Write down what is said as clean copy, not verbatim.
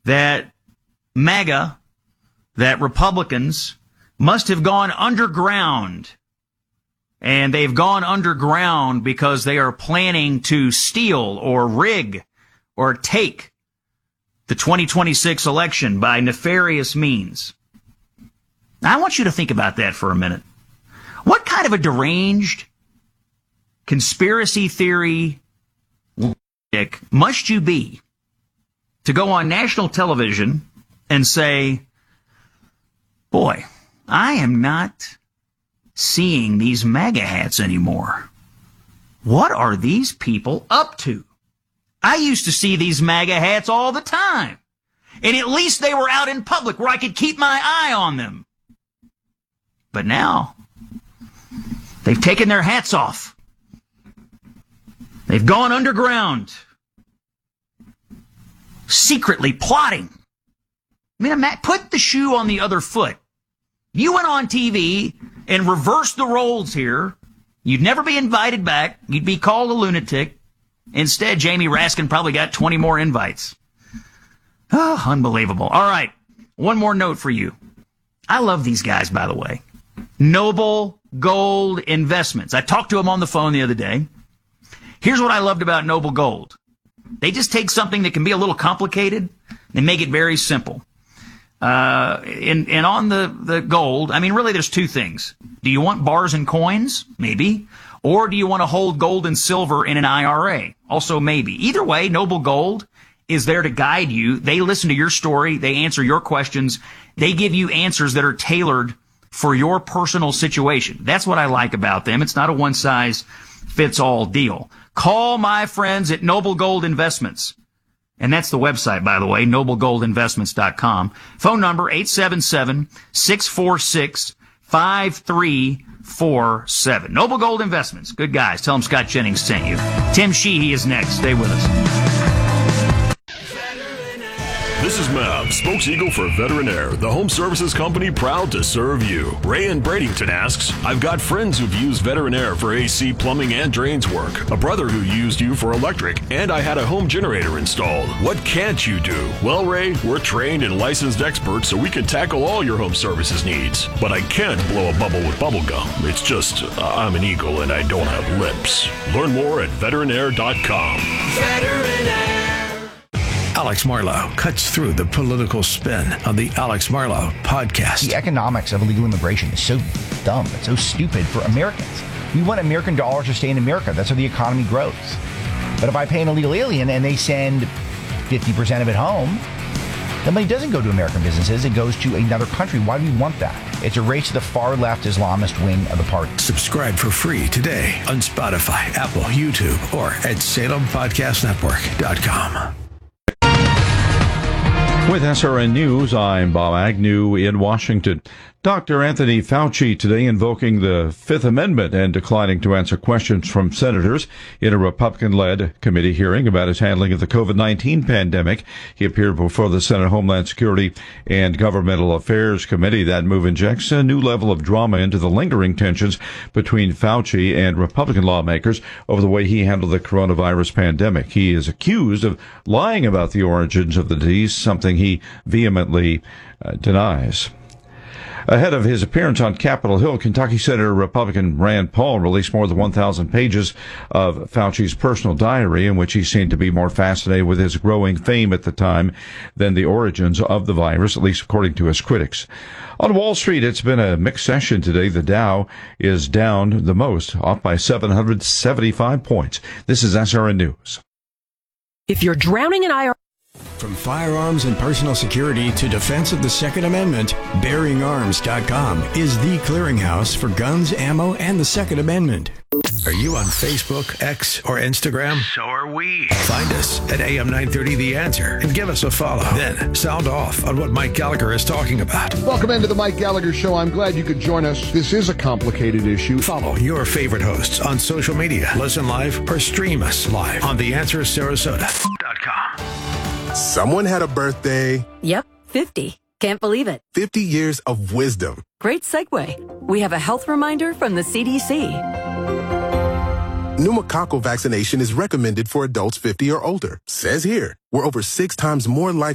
that MAGA, that Republicans must have gone underground. And they've gone underground because they are planning to steal or rig or take the 2026 election by nefarious means. Now, I want you to think about that for a minute. What kind of a deranged conspiracy theory must you be to go on national television and say, boy, I am not seeing these MAGA hats anymore. What are these people up to? I used to see these MAGA hats all the time. And at least they were out in public where I could keep my eye on them. But now, they've taken their hats off. They've gone underground. Secretly plotting. I mean, put the shoe on the other foot. You went on TV and reversed the roles here. You'd never be invited back. You'd be called a lunatic. Instead, Jamie Raskin probably got 20 more invites. Oh, unbelievable. All right. One more note for you. I love these guys, by the way. Noble Gold Investments. I talked to them on the phone the other day. Here's what I loved about Noble Gold. They just take something that can be a little complicated and make it very simple. And on the gold, I mean, really there's two things. Do you want bars and coins? Maybe. Or do you want to hold gold and silver in an IRA? Also maybe. Either way, Noble Gold is there to guide you. They listen to your story. They answer your questions. They give you answers that are tailored for your personal situation. That's what I like about them. It's not a one-size-fits-all deal. Call my friends at Noble Gold Investments. And that's the website, by the way, noblegoldinvestments.com. Phone number 877-646-5347. Noble Gold Investments. Good guys. Tell them Scott Jennings sent you. Tim Sheehy is next. Stay with us. This is Mav, Spokes-Eagle for Veteran Air, the home services company proud to serve you. Ray in Bradenton asks, I've got friends who've used Veteran Air for AC, plumbing, and drains work. A brother who used you for electric, and I had a home generator installed. What can't you do? Well, Ray, we're trained and licensed experts, so we can tackle all your home services needs. But I can't blow a bubble with bubble gum. It's just, I'm an eagle and I don't have lips. Learn more at veteranair.com. Veteran Air. Alex Marlow cuts through the political spin on the Alex Marlow podcast. The economics of illegal immigration is so dumb. It's so stupid for Americans. We want American dollars to stay in America. That's how the economy grows. But if I pay an illegal alien and they send 50% of it home, the money doesn't go to American businesses. It goes to another country. Why do we want that? It's a race to the far left Islamist wing of the party. Subscribe for free today on Spotify, Apple, YouTube, or at SalemPodcastNetwork.com. With SRN News, I'm Bob Agnew in Washington. Dr. Anthony Fauci today invoking the Fifth Amendment and declining to answer questions from senators in a Republican-led committee hearing about his handling of the COVID-19 pandemic. He appeared before the Senate Homeland Security and Governmental Affairs Committee. That move injects a new level of drama into the lingering tensions between Fauci and Republican lawmakers over the way he handled the coronavirus pandemic. He is accused of lying about the origins of the disease, something he vehemently denies. Ahead of his appearance on Capitol Hill, Kentucky Senator Republican Rand Paul released more than 1,000 pages of Fauci's personal diary, in which he seemed to be more fascinated with his growing fame at the time than the origins of the virus, at least according to his critics. On Wall Street, it's been a mixed session today. The Dow is down the most, off by 775 points. This is SRN News. If you're drowning in IR... From firearms and personal security to defense of the Second Amendment, BearingArms.com is the clearinghouse for guns, ammo, and the Second Amendment. Are you on Facebook, X, or Instagram? So are we. Find us at AM 930 The Answer and give us a follow. Then sound off on what Mike Gallagher is talking about. Welcome into the Mike Gallagher Show. I'm glad you could join us. This is a complicated issue. Follow your favorite hosts on social media. Listen live or stream us live on TheAnswerSarasota.com. Someone had a birthday. Yep, 50. Can't believe it. 50 years of wisdom. Great segue. We have a health reminder from the CDC. Pneumococcal vaccination is recommended for adults 50 or older. Says here, we're over 6 times more likely